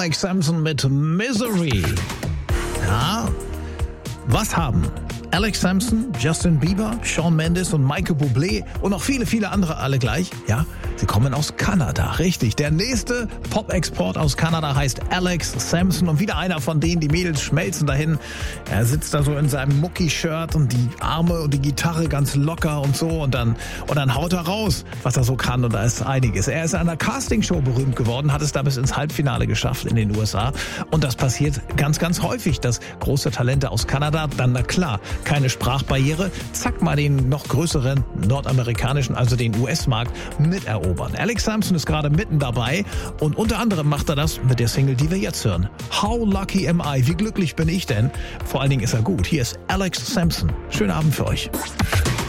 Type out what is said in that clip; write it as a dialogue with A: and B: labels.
A: Alex Sampson mit Misery. Ja, was haben Alex Sampson, Justin Bieber, Shawn Mendes und Michael Bublé und noch viele, viele andere alle gleich? Ja, sie kommen aus Kanada, richtig. Der nächste Pop-Export aus Kanada heißt Alex Sampson und wieder einer von denen, die Mädels schmelzen dahin. Er sitzt da so in seinem Mucki-Shirt und die Arme und die Gitarre ganz locker und so und dann haut er raus, was er so kann und da ist einiges. Er ist an einer Castingshow berühmt geworden, hat es da bis ins Halbfinale geschafft in den USA und das passiert ganz, ganz häufig, dass große Talente aus Kanada dann, na klar, keine Sprachbarriere, zack mal den noch größeren nordamerikanischen, also den US-Markt miterobern. Alex Sampson ist gerade mitten dabei und unter anderem macht er das mit der Single, die wir jetzt hören. How Lucky Am I? Wie glücklich bin ich denn? Vor allen Dingen ist er gut. Hier ist Alex Sampson. Schönen Abend für euch.